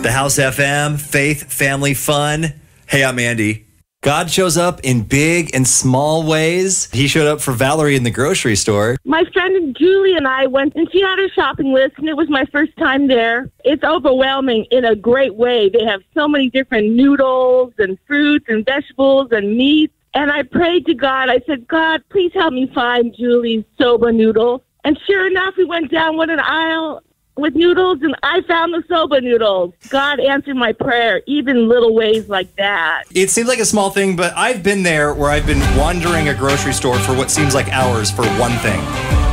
The House FM, faith, family, fun. Hey, I'm Andy. God shows up in big and small ways. He showed up for Valerie in the grocery store. My friend Julie and I went, and she had her shopping list, and it was my first time there. It's overwhelming in a great way. They have so many different noodles and fruits and vegetables and meats. And I prayed to God. I said, God, please help me find Julie's soba noodles. And sure enough, we went down one aisle with noodles, and I found the soba noodles. God answered my prayer, even little ways like that. It seems like a small thing, but I've been there where I've been wandering a grocery store for what seems like hours for one thing.